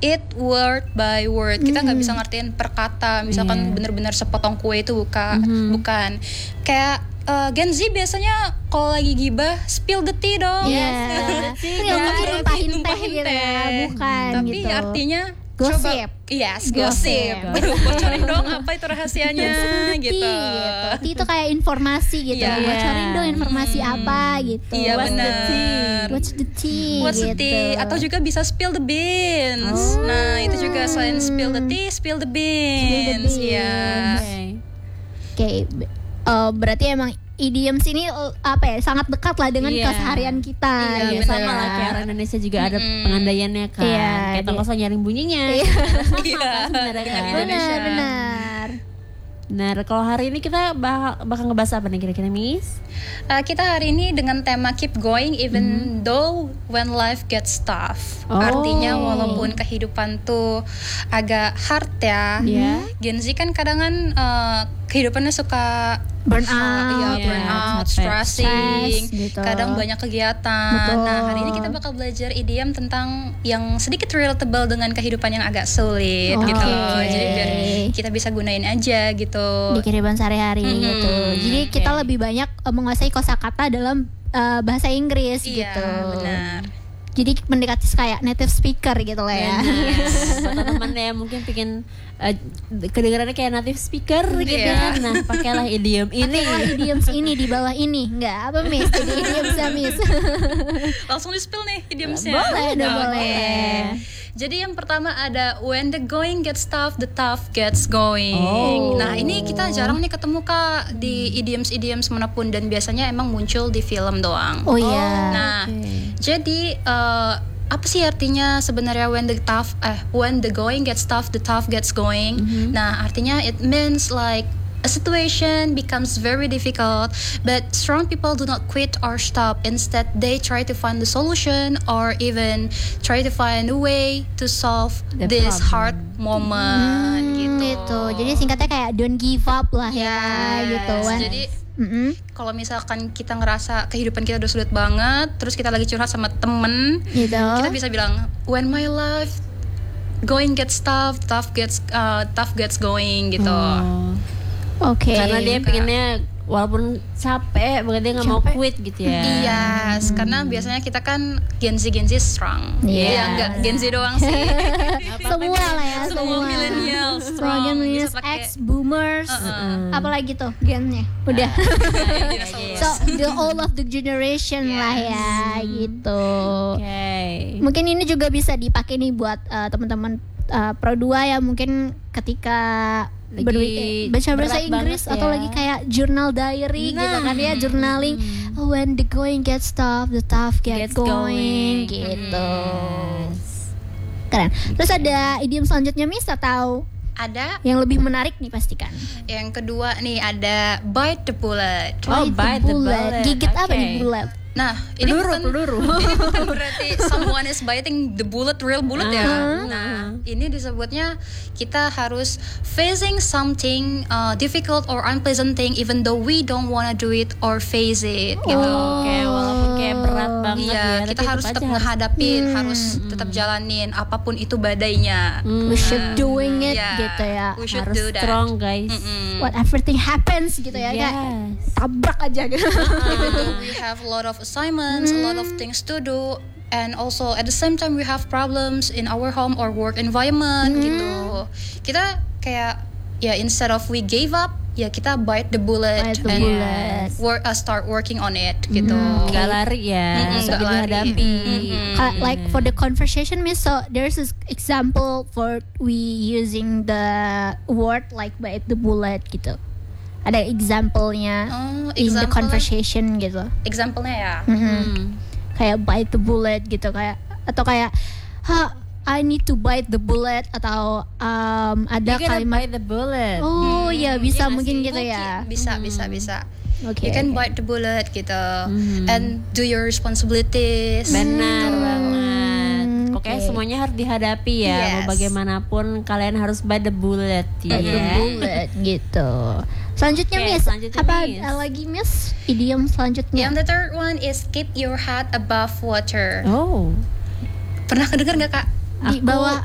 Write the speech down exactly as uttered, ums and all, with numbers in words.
it word by word. Kita nggak Mm. bisa ngertiin per kata. Misalkan Yeah. bener-bener sepotong kue itu buka, Mhm. bukan. Kayak uh, Gen Z biasanya kalau lagi gibah spill the tea dong. Iya. Yes. Itu Ya, yang mungkin numpahin teh numpahin gitu ya, teh. bukan Tapi gitu. artinya Gosip. coba, yes, Gosip. gosip. Aduh, bocorin dong apa itu rahasianya Tea, gitu. gitu. Tea itu kayak informasi gitu. Iya. Bocorin dong informasi Hmm. apa gitu. Iya, What's the benar. tea? What's the tea? What's the gitu. tea? Atau juga bisa spill the beans. Oh. Nah, itu juga selain spill the tea, spill the beans. beans. Iya. Oke. Oke, b- eh, berarti emang idioms ini eh, apa ya sangat dekat lah dengan Iya. keseharian kita. Iya, Ya, gitu. sama lah kayak orang Indonesia juga ada Mm-mm. pengandaiannya kan. Iya, Kayak dia- tongkosong nyaring bunyinya. Iya. Sama Iya, kan sebenarnya dengan kan. Indonesia. Benar, benar. Nah, kalau hari ini kita bakal, bakal ngebahas apa nih kira-kira, Miss? Uh, kita hari ini dengan tema keep going even though when life gets tough. Oh. Artinya walaupun kehidupan tuh agak hard ya. Iya. Gen Z kan kadang kan uh, kehidupannya suka Burn uh, iya, out. burn Iya, out, capek. stressing, Stress, gitu. kadang banyak kegiatan. Betul. Nah, hari ini kita bakal belajar idiom tentang yang sedikit relatable dengan kehidupan yang agak sulit Oke. gitu. Jadi biar kita bisa gunain aja gitu. Di kehidupan sehari-hari Mm-mm. gitu. Jadi kita Oke. lebih banyak eh, menguasai kosakata dalam eh, bahasa Inggris Iya, gitu. benar. Jadi mendekati kayak native speaker gitu lah ya. Benar. Buat teman-teman yang mungkin pengen uh, kedengarannya kayak native speaker gitu Iya. kan. Nah, pakailah idiom ini. Pakailah idioms ini di bawah ini. Enggak, apa Miss? Jadi idioms Miss. Langsung di spill nih idiomsnya. Boleh, dong, Oke. boleh. Jadi yang pertama ada when the going gets tough, the tough gets going. Oh. Nah ini kita jarang nih ketemu kak di idioms-idioms manapun dan biasanya emang muncul di film doang. Oh iya. Nah Oke. jadi eh, apa sih artinya sebenarnya when the tough, eh when the going gets tough, the tough gets going. Nah artinya it means like a situation becomes very difficult, but strong people do not quit or stop. Instead, they try to find the solution or even try to find a way to solve The this problem. hard moment. Hmm, gitu. gitu. Jadi singkatnya kayak don't give up lah ya Yes. gitu kan. Jadi Mm-mm. kalau misalkan kita ngerasa kehidupan kita udah sulit banget, terus kita lagi curhat sama temen, Gitu. kita bisa bilang when my life going gets tough, tough gets uh, tough gets going gitu. Oh. Oke. Karena dia pengennya walaupun capek, banget dia nggak mau Capek. quit gitu ya. Iya, karena biasanya kita kan Gen Z Gen Z strong. Iya. Iya, enggak Gen Z doang sih. semua lah ya, Semua semua. millennial Semua strong. gen millennials, Bisa pakai- X, boomers, Uh-uh. apalagi tuh gennya. Udah. Iya, iya, iya. So the all of the generation lah Yes. ya gitu. Oke. Mungkin ini juga bisa dipakai nih buat uh, teman-teman uh, Pro dua ya mungkin ketika Lagi berwi- baca bahasa berat Inggris banget atau ya. lagi kayak journal diary Nah. gitu kan ya, journaling. Oh, when the going gets tough, the tough gets, Gets going, going. gitu. Keren. Terus ada idiom selanjutnya Miss atau Ada yang lebih menarik nih pastikan. yang kedua nih ada bite the bullet. Oh, bite the bullet. Gigit apa Oke. nih bullet? Nah, ini Peluru, bukan peluru. ini bukan berarti someone is biting the bullet, real bullet ya. Uh-huh. Nah, ini disebutnya kita harus facing something uh, difficult or unpleasant thing even though we don't wanna do it or face it gitu. Oke, walaupun kayak berat banget Iya, ya, kita tapi harus tetap tetap aja harus- menghadapin, harus tetap jalanin apapun itu badainya. Hmm, We should doing it Yeah, gitu ya. we should harus do that. strong guys. Mm-mm. What everything happens gitu ya, kayak Yes. tabrak aja gitu. Even though we have a lot of assignments, a lot of things to do, and also at the same time we have problems in our home or work environment gitu. Kita kayak ya instead of we gave up, ya kita bite the bullet Bite the and bullet. work uh, start working on it gitu. Gak lari ya, Mm-mm, sambil nggak lari. menghadapi. Mm-mm. Uh, like for the conversation, Miss, so there's this example for we using the word like bite the bullet gitu. Ada example-nya Oh, in the example-nya? conversation gitu. Example-nya ya. Mhm. Hmm. Kayak bite the bullet gitu kayak atau kayak ha I need to bite the bullet atau um, ada You gotta kalimat bite the bullet. oh ya bisa iya nggak mungkin sih? gitu ya. Mungkin bisa bisa bisa. Oke. You can oke. bite the bullet gitu Mhm. and do your responsibilities. Benar gitu. banget. Pokoknya oke. semuanya harus dihadapi ya. Mau Yes. bagaimanapun kalian harus bite the bullet ya. Bite the bullet gitu. Selanjutnya Oke, Miss, selanjutnya, apa Miss. ada lagi Miss? Idiom selanjutnya. Yang the third one is keep your head above water. Oh. Pernah kedengar nggak kak? Di Aku bawah